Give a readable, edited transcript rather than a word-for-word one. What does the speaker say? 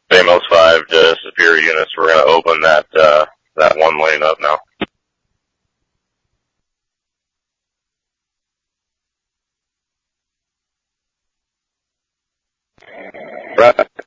Famos 5 to Superior units. We're going to open that one lane up now. Right.